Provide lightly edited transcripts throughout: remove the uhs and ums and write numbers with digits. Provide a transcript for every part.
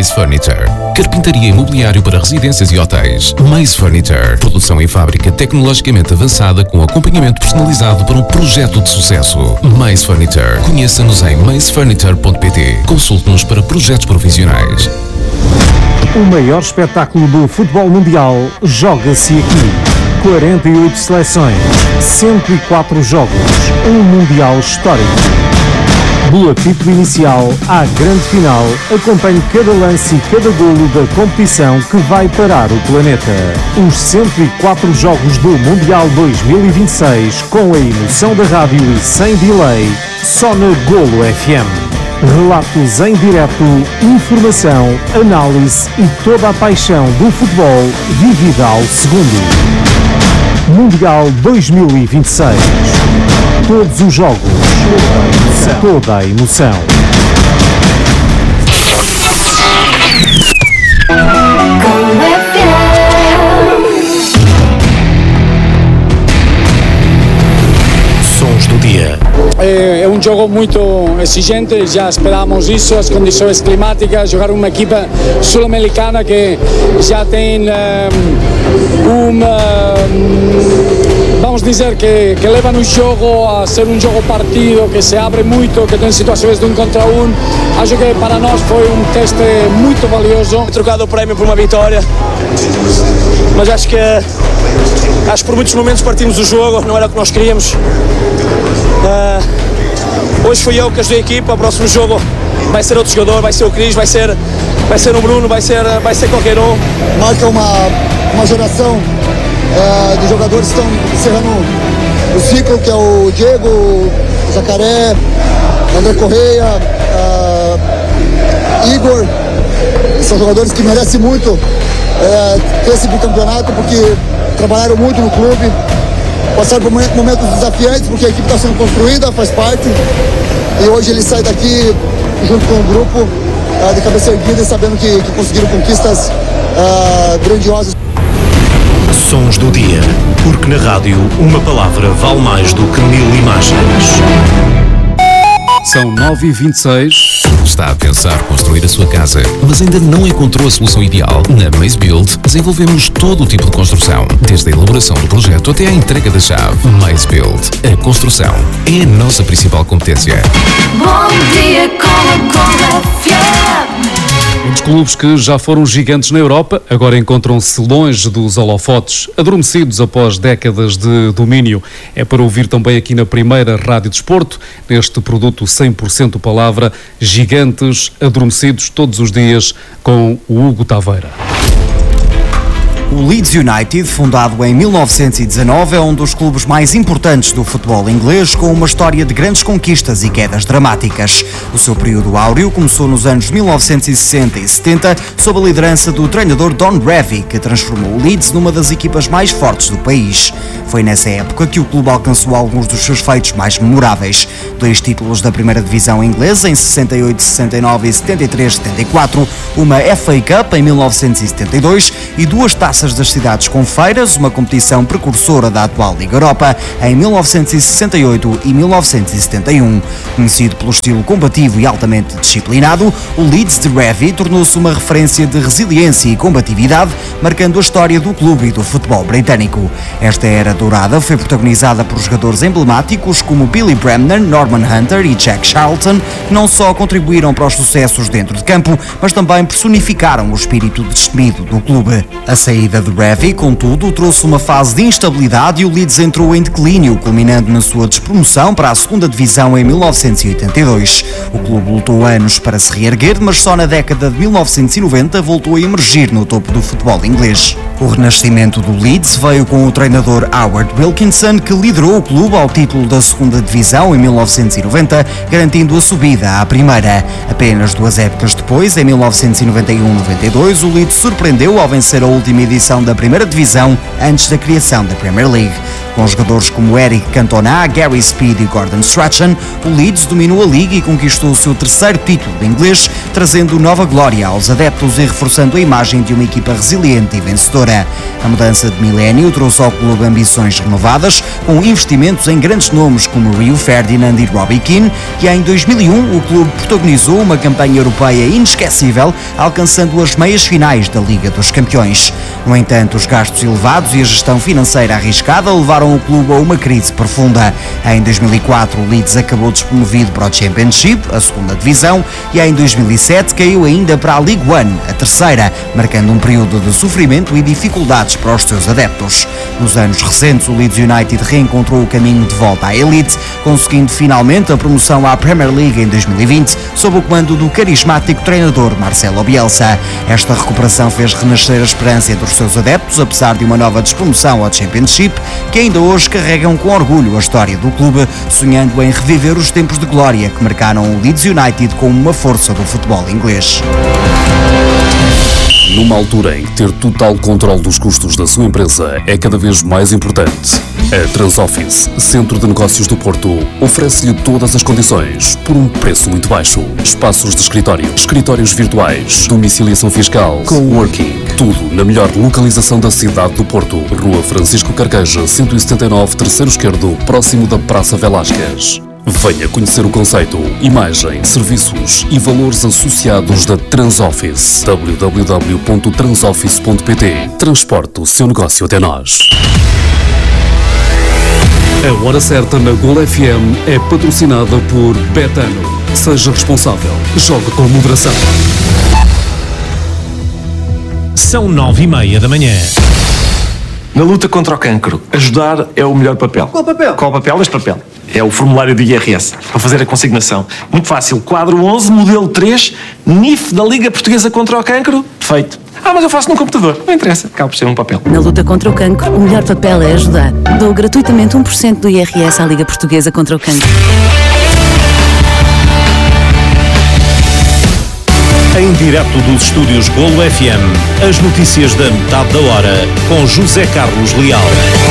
Maze Furniture. Carpintaria e mobiliário para residências e hotéis. Maze Furniture. Produção em fábrica tecnologicamente avançada com acompanhamento personalizado para um projeto de sucesso. Maze Furniture. Conheça-nos em mazefurniture.pt. Consulte-nos para projetos profissionais. O maior espetáculo do futebol mundial joga-se aqui. 48 seleções, 104 jogos, um mundial histórico. Do apito inicial à grande final, acompanhe cada lance e cada golo da competição que vai parar o planeta. Os 104 jogos do Mundial 2026, com a emoção da rádio e sem delay, só na Golo FM. Relatos em direto, informação, análise e toda a paixão do futebol vivida ao segundo. Mundial 2026. Todos os jogos, toda a emoção. Sons do dia. É um jogo muito exigente, já esperávamos isso, as condições climáticas, jogar uma equipa sul-americana que já tem vamos dizer que leva no jogo a ser um jogo partido, que se abre muito, que tem situações de 1 contra 1. Acho que para nós foi um teste muito valioso. Trocado o prémio por uma vitória, mas acho que por muitos momentos partimos do jogo, não era o que nós queríamos. Hoje fui eu que ajudei a equipa, o próximo jogo vai ser outro jogador, vai ser o Cris, vai ser o Bruno, vai ser qualquer um. Marca uma geração de jogadores que estão encerrando o ciclo, que é o Diego, o Jacaré, André Correia, Igor. São jogadores que merecem muito ter esse bicampeonato, porque trabalharam muito no clube, passaram por momentos desafiantes, porque a equipe está sendo construída, faz parte, e hoje ele sai daqui junto com o grupo de cabeça erguida, sabendo que conseguiram conquistas grandiosas. Sons do dia, porque na rádio uma palavra vale mais do que 1000 imagens. São 9h26. Está a pensar construir a sua casa, mas ainda não encontrou a solução ideal? Na Maze Build desenvolvemos todo o tipo de construção, desde a elaboração do projeto até à entrega da chave. Maze Build. A construção é a nossa principal competência. Bom dia com a FM. Os clubes que já foram gigantes na Europa agora encontram-se longe dos holofotes, adormecidos após décadas de domínio. É para ouvir também aqui na primeira Rádio Desporto, neste produto 100% palavra, gigantes adormecidos todos os dias, com o Hugo Taveira. O Leeds United, fundado em 1919, é um dos clubes mais importantes do futebol inglês, com uma história de grandes conquistas e quedas dramáticas. O seu período áureo começou nos anos 1960 e 70, sob a liderança do treinador Don Revie, que transformou o Leeds numa das equipas mais fortes do país. Foi nessa época que o clube alcançou alguns dos seus feitos mais memoráveis. 2 títulos da primeira divisão inglesa em 68, 69 e 73, 74, uma FA Cup em 1972 e 2 taças das cidades com feiras, uma competição precursora da atual Liga Europa, em 1968 e 1971. Conhecido pelo estilo combativo e altamente disciplinado, o Leeds de Revie tornou-se uma referência de resiliência e combatividade, marcando a história do clube e do futebol britânico. Esta era dourada foi protagonizada por jogadores emblemáticos como Billy Bremner, Norman Hunter e Jack Charlton, que não só contribuíram para os sucessos dentro de campo, mas também personificaram o espírito destemido do clube. A saída de Revie, contudo, trouxe uma fase de instabilidade e o Leeds entrou em declínio, culminando na sua despromoção para a segunda divisão em 1982. O clube lutou anos para se reerguer, mas só na década de 1990 voltou a emergir no topo do futebol inglês. O renascimento do Leeds veio com o treinador Howard Wilkinson, que liderou o clube ao título da segunda divisão em 1990, garantindo a subida à primeira. Apenas 2 épocas depois, em 1991-92, o Leeds surpreendeu ao vencer a última edição instituição da primeira divisão antes da criação da Premier League. Com jogadores como Eric Cantona, Gary Speed e Gordon Strachan, o Leeds dominou a Liga e conquistou o seu terceiro título de inglês, trazendo nova glória aos adeptos e reforçando a imagem de uma equipa resiliente e vencedora. A mudança de milénio trouxe ao clube ambições renovadas, com investimentos em grandes nomes como Rio Ferdinand e Robbie Keane, e em 2001 o clube protagonizou uma campanha europeia inesquecível, alcançando as meias finais da Liga dos Campeões. No entanto, os gastos elevados e a gestão financeira arriscada levaram o clube a uma crise profunda. Em 2004, o Leeds acabou despromovido para o Championship, a segunda divisão, e em 2007 caiu ainda para a League One, a terceira, marcando um período de sofrimento e dificuldades para os seus adeptos. Nos anos recentes, o Leeds United reencontrou o caminho de volta à elite, conseguindo finalmente a promoção à Premier League em 2020, sob o comando do carismático treinador Marcelo Bielsa. Esta recuperação fez renascer a esperança entre os seus adeptos, apesar de uma nova despromoção ao Championship, que ainda hoje carregam com orgulho a história do clube, sonhando em reviver os tempos de glória que marcaram o Leeds United como uma força do futebol inglês. Numa altura em que ter total controle dos custos da sua empresa é cada vez mais importante, a Transoffice, Centro de Negócios do Porto, oferece-lhe todas as condições por um preço muito baixo. Espaços de escritório, escritórios virtuais, domiciliação fiscal, coworking, tudo na melhor localização da cidade do Porto. Rua Francisco Carqueja, 179, terceiro esquerdo, próximo da Praça Velásquez. Venha conhecer o conceito, imagem, serviços e valores associados da Transoffice. www.transoffice.pt. Transporte o seu negócio até nós. A Hora Certa na Gol FM é patrocinada por Betano. Seja responsável. Jogue com moderação. São 9h30 da manhã. Na luta contra o cancro, ajudar é o melhor papel. Qual papel? Qual papel? Este papel. É o formulário do IRS, para fazer a consignação. Muito fácil. Quadro 11, modelo 3, NIF da Liga Portuguesa contra o Cancro. Feito. Mas eu faço num computador. Não interessa. Acaba por ser um papel. Na luta contra o cancro, o melhor papel é ajudar. Dou gratuitamente 1% do IRS à Liga Portuguesa contra o Cancro. Em direto dos estúdios Golo FM, as notícias da metade da hora, com José Carlos Leal.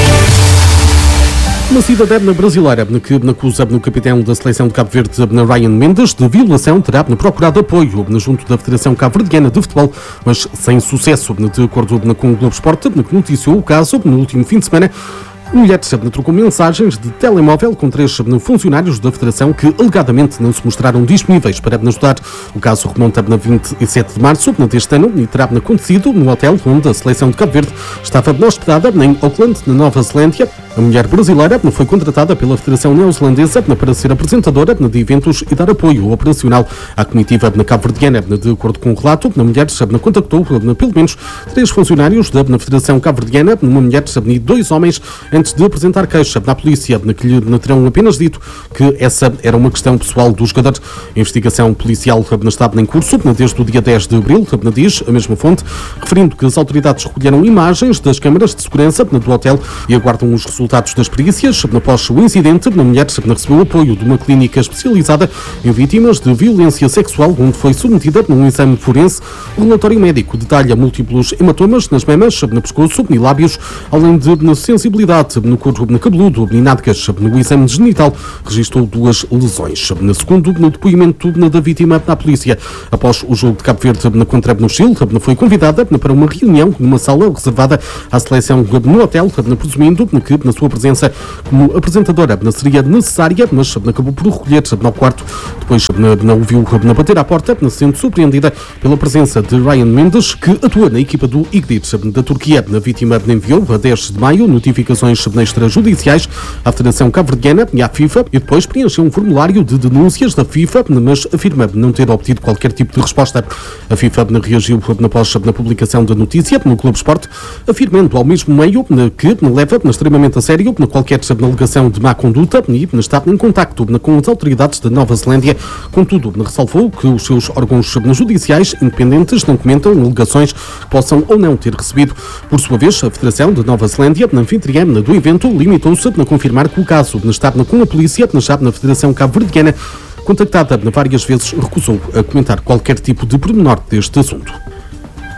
Uma cidadã brasileira que acusa o capitão da seleção de Cabo Verde, Ryan Mendes, de violação, terá procurado apoio junto da Federação Cabo-Verdiana de Futebol, mas sem sucesso. De acordo com o Globo Esporte, que noticiou o caso no último fim de semana, a mulher trocou mensagens de telemóvel com 3 funcionários da Federação que alegadamente não se mostraram disponíveis para ajudar. O caso remonta a 27 de março deste ano e terá acontecido no hotel onde a seleção de Cabo Verde estava hospedada em Auckland, na Nova Zelândia. A mulher brasileira foi contratada pela Federação Neozelandesa para ser apresentadora de eventos e dar apoio operacional à comitiva cabo-verdiana. De acordo com o relato, a mulher contactou pelo menos 3 funcionários da Federação Cabo-Verdiana, uma mulher e 2 homens, antes de apresentar queixa à polícia, que lhe terão apenas dito que essa era uma questão pessoal do jogador. A investigação policial está em curso desde o dia 10 de abril, diz a mesma fonte, referindo que as autoridades recolheram imagens das câmaras de segurança do hotel e aguardam os resultados das perícias. Após o incidente, a mulher recebeu apoio de uma clínica especializada em vítimas de violência sexual, onde foi submetida num exame forense. O relatório médico detalha múltiplos hematomas nas mamas, no pescoço e lábios, além de sensibilidade no couro cabeludo e nádegas. No exame genital registrou 2 lesões. Segundo no depoimento da vítima à polícia, após o jogo de Cabo Verde contra o Chile, foi convidada para uma reunião numa sala reservada à seleção no hotel, presumindo que na sua presença como apresentadora seria necessária, mas acabou por recolher ao quarto. Depois não o viu bater à porta, sendo surpreendida pela presença de Ryan Mendes, que atua na equipa do Igdir da Turquia. A vítima enviou a 10 de maio notificações extrajudiciais à Federação Cabo-Verdiana e à FIFA e depois preencheu um formulário de denúncias da FIFA, mas afirma não ter obtido qualquer tipo de resposta. A FIFA reagiu após a publicação da notícia no Globo Esporte, afirmando ao mesmo meio que leva extremamente a sério qualquer alegação de má conduta e está em contacto com as autoridades da Nova Zelândia. Contudo, ressalvou que os seus órgãos judiciais independentes não comentam alegações que possam ou não ter recebido. Por sua vez, a Federação da Nova Zelândia, anfitriã do evento, limitou-se a confirmar que o caso está com a polícia já na Federação Cabo-Verdiana. Contactada várias vezes, recusou a comentar qualquer tipo de pormenor deste assunto.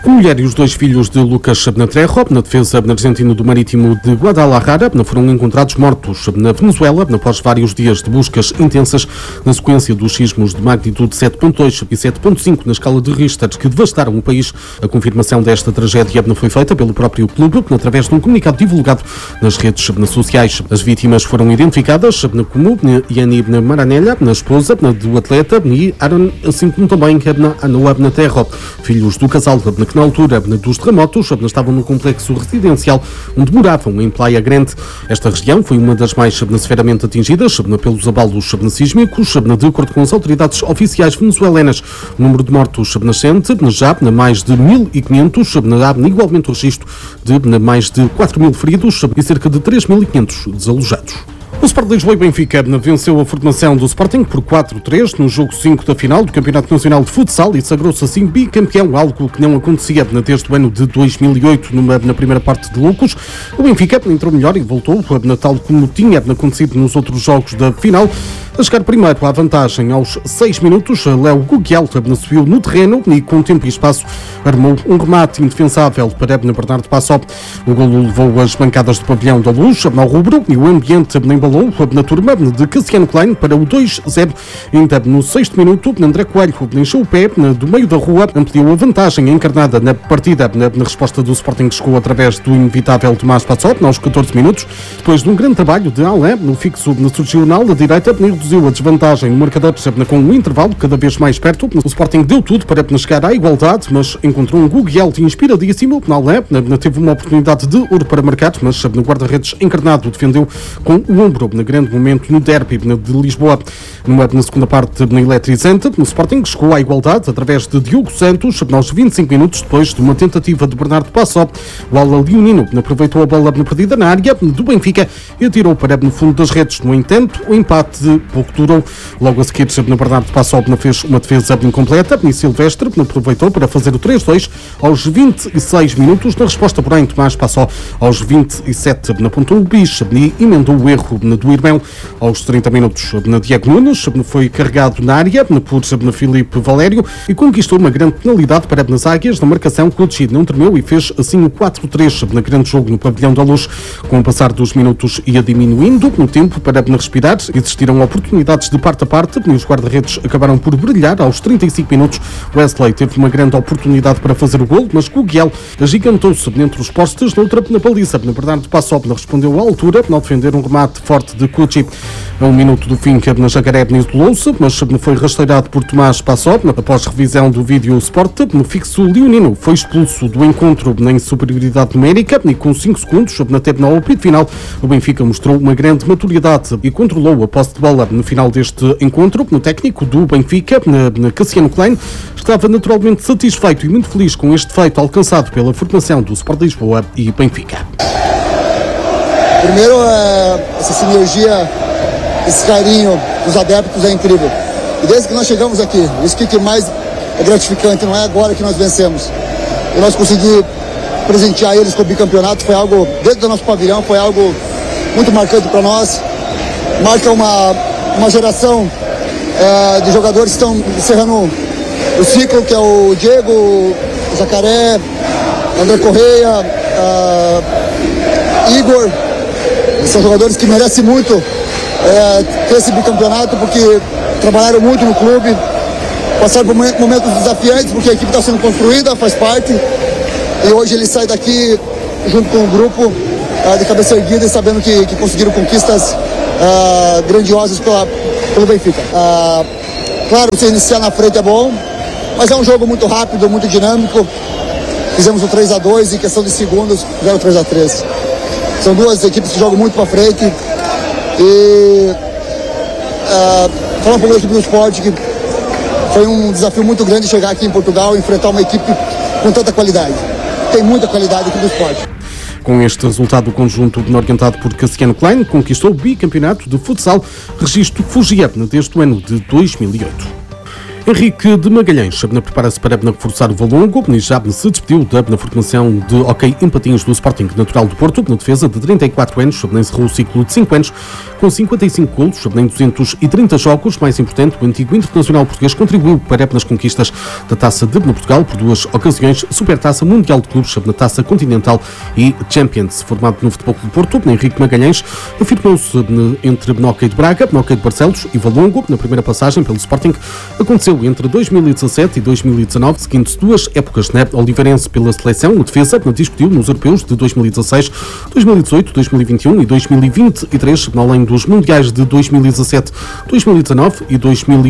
A mulher e os 2 filhos de Lucas Trejo, na defesa argentina do Marítimo de Guadalajara, foram encontrados mortos na Venezuela após vários dias de buscas intensas na sequência dos sismos de magnitude 7.2 e 7.5 na escala de Richter que devastaram o país. A confirmação desta tragédia foi feita pelo próprio clube através de um comunicado divulgado nas redes sociais. As vítimas foram identificadas como Yani Maranelha, a esposa do atleta, e Aaron, assim como também Anoa Terro, filhos do casal que na altura dos terremotos estavam no complexo residencial onde moravam em Playa Grande. Esta região foi uma das mais severamente atingidas pelos abalos sísmicos, de acordo com as autoridades oficiais venezuelanas. O número de mortos nascente já mais de 1.500, há igualmente o registro de mais de 4.000 feridos e cerca de 3.500 desalojados. O Sport Lisboa e Benfica venceu a formação do Sporting por 4-3 no jogo 5 da final do Campeonato Nacional de Futsal e sagrou-se assim bicampeão, algo que não acontecia desde o ano de 2008 na primeira parte de Loucos. O Benfica entrou melhor e voltou, tal como tinha acontecido nos outros jogos da final, a chegar primeiro à vantagem aos 6 minutos. Léo Guguel subiu no terreno e com tempo e espaço armou um remate indefensável para Bernardo Passó. O golo levou as bancadas do pavilhão da Luz ao rubro e o ambiente embalou na turma de Cassiano Klein para o 2-0. Ainda no 6º minuto, André Coelho encheu o pé do meio da rua, ampliou a vantagem encarnada na partida. Na resposta do Sporting, que chegou através do inevitável Tomás Passó aos 14 minutos. Depois de um grande trabalho de Alain, no fixo surgiu na ala direita e reduziu a desvantagem no marcador com um intervalo cada vez mais perto. O Sporting deu tudo para chegar à igualdade, mas encontrou um Guguel inspiradíssimo. Alain teve uma oportunidade de ouro para marcar, mas no guarda-redes encarnado defendeu com o ombro no grande momento no derby de Lisboa. Na segunda parte eletrizante, o Sporting chegou à igualdade através de Diogo Santos aos 25 minutos depois de uma tentativa de Bernardo Passó. O ala leonino aproveitou a bola perdida na área do Benfica e atirou para no fundo das redes. No entanto, o empate pouco durou. Logo a seguir, Bernardo Passó fez uma defesa incompleta e Silvestre aproveitou para fazer o 3-2 aos 26 minutos. Na resposta, porém, Tomás Passó aos 27 apontou o bicho e emendou o erro do irmão. Aos 30 minutos, Diego Nunes foi carregado na área por Filipe Valério e conquistou uma grande penalidade para as águias. Na marcação, Cucci não tremeu e fez assim o 4-3 na grande jogo no pavilhão da Luz. Com o passar dos minutos ia diminuindo no tempo para respirar. Existiram oportunidades de parte a parte e os guarda-redes acabaram por brilhar. Aos 35 minutos, Wesley teve uma grande oportunidade para fazer o golo, mas Guguel agigantou-se entre os postes. Na outra, na baliza, Bernardo Passó respondeu à altura ao defender um remate forte de Cucci. A um minuto do fim, na Jacaré isolou-se, mas foi rasteirado por Tomás Passó. Após revisão do vídeo Sport, no fixo leonino foi expulso do encontro em superioridade numérica e com 5 segundos até no apito final, o Benfica mostrou uma grande maturidade e controlou a posse de bola. No final deste encontro, no técnico do Benfica, Cassiano Klein, estava naturalmente satisfeito e muito feliz com este feito alcançado pela formação do Sport Lisboa e Benfica. Primeiro, essa sinergia, esse carinho dos adeptos é incrível. E desde que nós chegamos aqui, isso que mais é gratificante, não é agora que nós vencemos. E nós conseguimos presentear eles com o bicampeonato, foi algo, dentro do nosso pavilhão, foi algo muito marcante para nós. Marca uma geração de jogadores que estão encerrando o ciclo, que é o Diego, o Jacaré, André Correia, Igor. São jogadores que merecem muito ter esse bicampeonato, porque trabalharam muito no clube, passaram por momentos desafiantes, porque a equipe está sendo construída, faz parte, e hoje eles saem daqui junto com o grupo de cabeça erguida e sabendo que conseguiram conquistas grandiosas pelo Benfica. Claro, você iniciar na frente é bom, mas é um jogo muito rápido, muito dinâmico. Fizemos o 3-2 em questão de segundos, fizeram o 3-3. São duas equipes que jogam muito para frente. E falar um pouco da equipe do Sport, que foi um desafio muito grande chegar aqui em Portugal e enfrentar uma equipe com tanta qualidade. Tem muita qualidade aqui do Sport. Com este resultado, o conjunto orientado por Cassiano Klein conquistou o bicampeonato de futsal, registro que fugia desde o ano de 2008. Henrique de Magalhães prepara-se para reforçar o Valongo e já se despediu da formação de hóquei em patins do Sporting Natural do Porto. Na defesa de 34 anos, encerrou o ciclo de 5 anos com 55 golos em 230 jogos. Mais importante, o antigo internacional português contribuiu para as conquistas da Taça de Portugal por 2 ocasiões, Supertaça, Mundial de Clubes, na Taça Continental e Champions. Formado no Futebol Clube do Porto, Henrique Magalhães afirmou-se entre hóquei de Braga, hóquei de Barcelos e Valongo. Na primeira passagem pelo Sporting aconteceu entre 2017 e 2019, seguindo-se 2 épocas na Oliveirense pela seleção. O defesa discutiu nos europeus de 2016, 2018, 2021 e 2023, além dos mundiais de 2017, 2019 e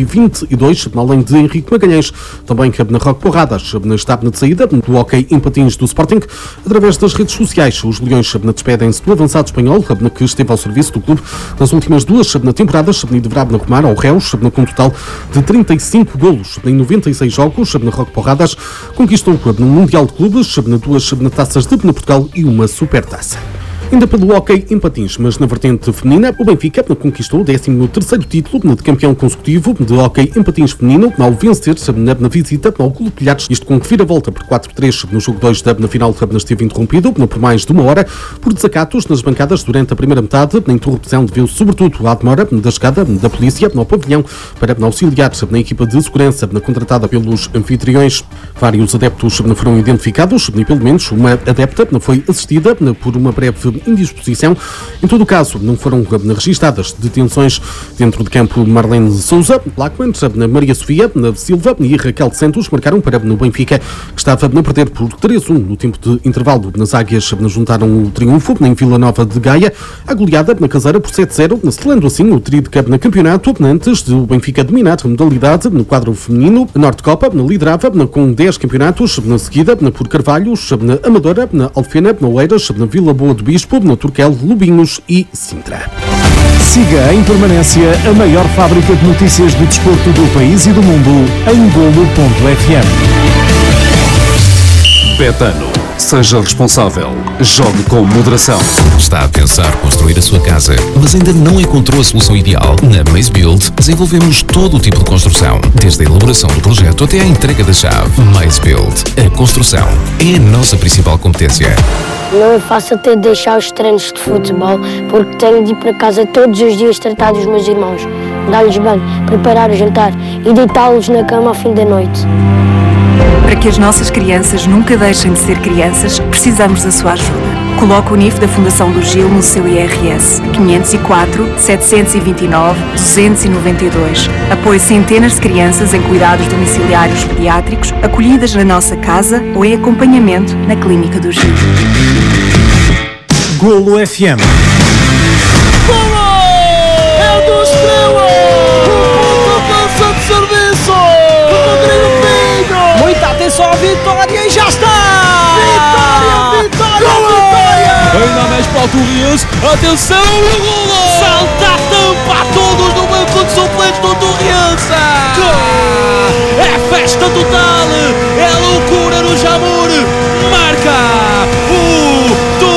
2022, além de Henrique Magalhães. Também cabe na Roque Porradas, está de saída do hóquei em patins do Sporting. Através das redes sociais, os Leões despedem-se do avançado espanhol, que esteve ao serviço do clube nas últimas 2 temporadas e deverá rumar ao Reus, com um total de 35 golos em 96 jogos. Na Roque Porradas conquistou no Mundial de Clubes, 2 taças de Portugal e uma Supertaça. Ainda pelo hóquei em patins, mas na vertente feminina, o Benfica conquistou o 13º título de campeão consecutivo de hóquei em patins feminino, ao vencer na visita ao Clube Pilhares, isto com reviravolta por 4-3 no jogo 2 na final, esteve interrompido por mais de 1 hora por desacatos nas bancadas durante a primeira metade. Na interrupção deveu-se sobretudo à demora da chegada da polícia ao pavilhão para auxiliar na equipa de segurança contratada pelos anfitriões. Vários adeptos foram identificados e pelo menos uma adepta foi assistida por uma breve indisposição. Em todo o caso, não foram registadas detenções dentro de campo. Marlene Souza, Blackman, Maria Sofia Silva e Raquel de Santos marcaram para no Benfica, que estava a perder por 3-1 no tempo de intervalo. Nas águias juntaram o triunfo em Vila Nova de Gaia, a goleada na caseira por 7-0, selando assim o trio de cabo na campeonato, antes de o Benfica dominar a modalidade no quadro feminino. A Norte Copa liderava com 10 campeonatos, na seguida por Carvalhos, na Amadora, na Alfena, na Oeiras, na Vila Boa do Bispo, no Turquel, Lubinhos e Sintra. Siga em permanência a maior fábrica de notícias de desporto do país e do mundo em Golo.fm. Betano. Seja responsável. Jogue com moderação. Está a pensar construir a sua casa, mas ainda não encontrou a solução ideal? Na Maze Build desenvolvemos todo o tipo de construção, desde a elaboração do projeto até à entrega da chave. Maze Build. A construção é a nossa principal competência. Não é fácil ter de deixar os treinos de futebol, porque tenho de ir para casa todos os dias tratar dos meus irmãos, dar-lhes banho, preparar o jantar e deitá-los na cama ao fim da noite. Para que as nossas crianças nunca deixem de ser crianças, precisamos da sua ajuda. Coloque o NIF da Fundação do Gil no seu IRS 504 729 292. Apoie centenas de crianças em cuidados domiciliários pediátricos, acolhidas na nossa casa ou em acompanhamento na Clínica do Gil. Golo FM. Golo! É do Estrela! O ponto de serviço! Rodrigo Pinho! Muita atenção à vitória e já está! Vitória, vitória, vitória! Ainda mais para o Torriense, atenção e golo! Salta a tampa a todos no banco de suplentes do Torriense! É festa total! É loucura no Jamor! Marca o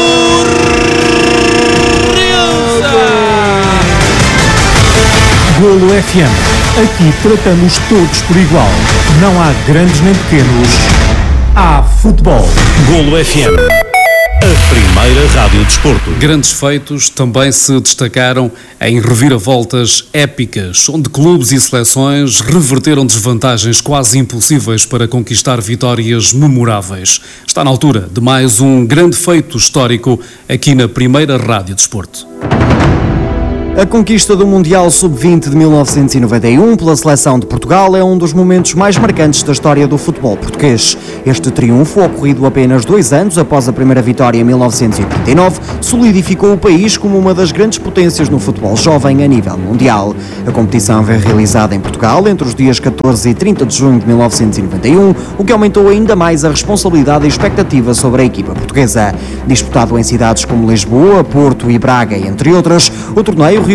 Golo FM. Aqui tratamos todos por igual. Não há grandes nem pequenos. Há futebol. Golo FM. A primeira rádio desporto. Grandes feitos também se destacaram em reviravoltas épicas, onde clubes e seleções reverteram desvantagens quase impossíveis para conquistar vitórias memoráveis. Está na altura de mais um grande feito histórico aqui na primeira rádio desporto. A conquista do Mundial Sub-20 de 1991 pela seleção de Portugal é um dos momentos mais marcantes da história do futebol português. Este triunfo, ocorrido apenas 2 anos após a primeira vitória em 1939, solidificou o país como uma das grandes potências no futebol jovem a nível mundial. A competição foi realizada em Portugal entre os dias 14 e 30 de junho de 1991, o que aumentou ainda mais a responsabilidade e expectativa sobre a equipa portuguesa. Disputado em cidades como Lisboa, Porto e Braga, entre outras, o torneio